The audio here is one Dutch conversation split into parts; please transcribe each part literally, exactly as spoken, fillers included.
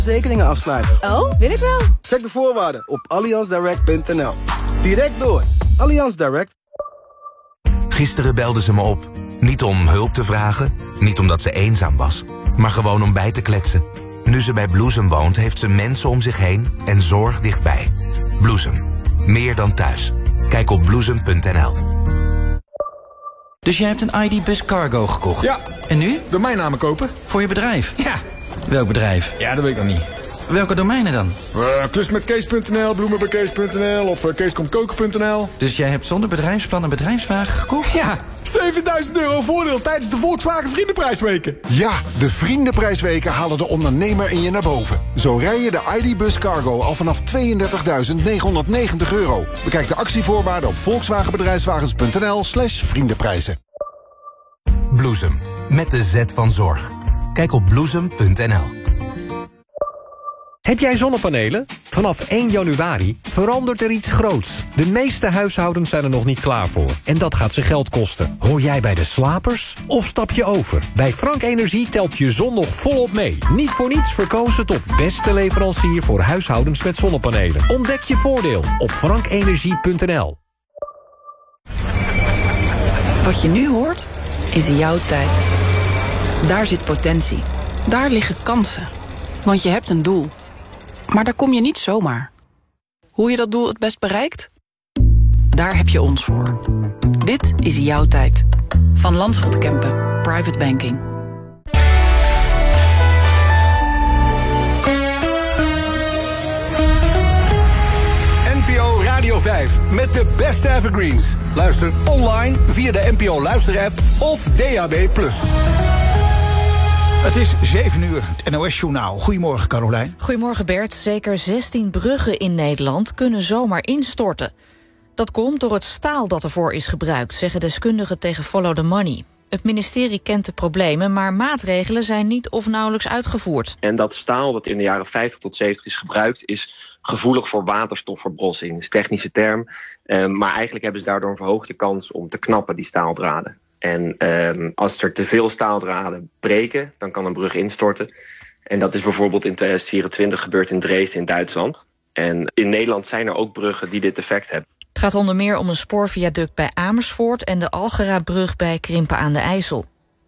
verzekeringen afsluiten. Oh, wil ik wel. Check de voorwaarden op allianz direct punt n l. Direct door. Allianz Direct. Gisteren belde ze me op. Niet om hulp te vragen, niet omdat ze eenzaam was, maar gewoon om bij te kletsen. Nu ze bij Bloesem woont, heeft ze mensen om zich heen en zorg dichtbij. Bloesem. Meer dan thuis. Kijk op bloesem punt n l. Dus jij hebt een I D Bus Cargo gekocht? Ja. En nu? Domeinamen kopen. Voor je bedrijf? Ja. Welk bedrijf? Ja, dat weet ik nog niet. Welke domeinen dan? Uh, klus met kees punt n l, bloemen bij kees punt n l of uh, keeskomtkoken punt n l. Dus jij hebt zonder bedrijfsplan een bedrijfswagen gekocht? Ja, zevenduizend euro voordeel tijdens de Volkswagen Vriendenprijsweken. Ja, de Vriendenprijsweken halen de ondernemer in je naar boven. Zo rij je de I D Bus Cargo al vanaf tweeëndertigduizend negenhonderdnegentig euro. Bekijk de actievoorwaarden op volkswagenbedrijfswagens punt n l slash vriendenprijzen. Bloesem. Met de Z van zorg. Kijk op bloesem punt n l. Heb jij zonnepanelen? Vanaf één januari verandert er iets groots. De meeste huishoudens zijn er nog niet klaar voor. En dat gaat ze geld kosten. Hoor jij bij de slapers? Of stap je over? Bij Frank Energie telt je zon nog volop mee. Niet voor niets verkozen tot beste leverancier voor huishoudens met zonnepanelen. Ontdek je voordeel op frank energie punt n l. Wat je nu hoort, is jouw tijd. Daar zit potentie. Daar liggen kansen. Want je hebt een doel. Maar daar kom je niet zomaar. Hoe je dat doel het best bereikt? Daar heb je ons voor. Dit is jouw tijd. Van Landschot Kempen. Private Banking. N P O Radio vijf met de beste evergreens. Luister online via de N P O Luister-app of D A B plus. Het is zeven uur, het N O S-journaal. Goedemorgen, Carolijn. Goedemorgen, Bert. Zeker zestien bruggen in Nederland kunnen zomaar instorten. Dat komt door het staal dat ervoor is gebruikt, zeggen deskundigen tegen Follow the Money. Het ministerie kent de problemen, maar maatregelen zijn niet of nauwelijks uitgevoerd. En dat staal dat in de jaren vijftig tot zeventig is gebruikt, is gevoelig voor waterstofverbrossing. Dat is een technische term. Um, maar eigenlijk hebben ze daardoor een verhoogde kans om te knappen, die staaldraden. En um, als er te veel staaldraden breken, dan kan een brug instorten. En dat is bijvoorbeeld in tweeduizend vierentwintig gebeurd in Dresden in Duitsland. En in Nederland zijn er ook bruggen die dit effect hebben. Het gaat onder meer om een spoorviaduct bij Amersfoort en de Algerabrug bij Krimpen aan de IJssel.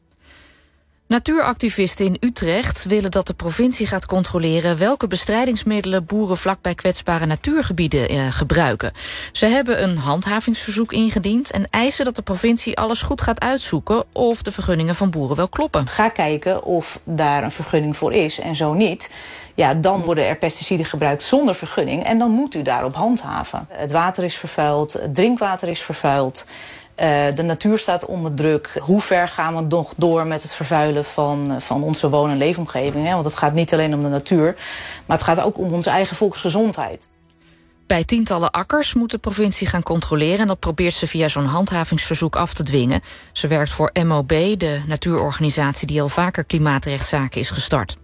Natuuractivisten in Utrecht willen dat de provincie gaat controleren welke bestrijdingsmiddelen boeren vlakbij kwetsbare natuurgebieden eh, gebruiken. Ze hebben een handhavingsverzoek ingediend en eisen dat de provincie alles goed gaat uitzoeken of de vergunningen van boeren wel kloppen. Ga kijken of daar een vergunning voor is en zo niet. Ja, dan worden er pesticiden gebruikt zonder vergunning en dan moet u daarop handhaven. Het water is vervuild, het drinkwater is vervuild. Uh, de natuur staat onder druk. Hoe ver gaan we nog door met het vervuilen van, van onze woon- en leefomgeving? Hè? Want het gaat niet alleen om de natuur, maar het gaat ook om onze eigen volksgezondheid. Bij tientallen akkers moet de provincie gaan controleren en dat probeert ze via zo'n handhavingsverzoek af te dwingen. Ze werkt voor M O B, de natuurorganisatie die al vaker klimaatrechtszaken is gestart.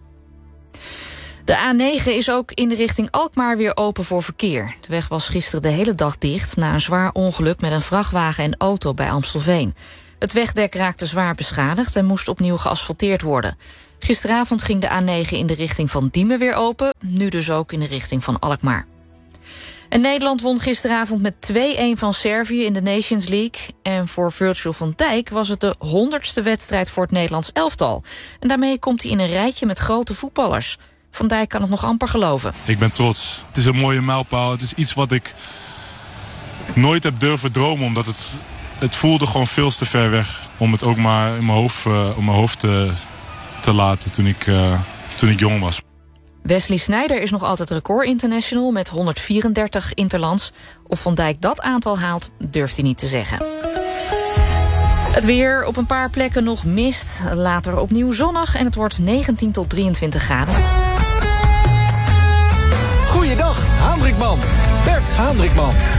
De A negen is ook in de richting Alkmaar weer open voor verkeer. De weg was gisteren de hele dag dicht na een zwaar ongeluk met een vrachtwagen en auto bij Amstelveen. Het wegdek raakte zwaar beschadigd en moest opnieuw geasfalteerd worden. Gisteravond ging de A negen in de richting van Diemen weer open, nu dus ook in de richting van Alkmaar. En Nederland won gisteravond met twee-een van Servië in de Nations League. En voor Virgil van Dijk was het de honderdste wedstrijd voor het Nederlands elftal. En daarmee komt hij in een rijtje met grote voetballers. Van Dijk kan het nog amper geloven. Ik ben trots. Het is een mooie mijlpaal. Het is iets wat ik nooit heb durven dromen. Omdat het, het voelde gewoon veel te ver weg. Om het ook maar in mijn hoofd, uh, om mijn hoofd te, te laten toen ik, uh, toen ik jong was. Wesley Sneijder is nog altijd record international met honderdvierendertig interlands. Of Van Dijk dat aantal haalt, durft hij niet te zeggen. Het weer, op een paar plekken nog mist. Later opnieuw zonnig en het wordt negentien tot drieëntwintig graden. Goeiedag, Haandrikman. Bert Haandrikman.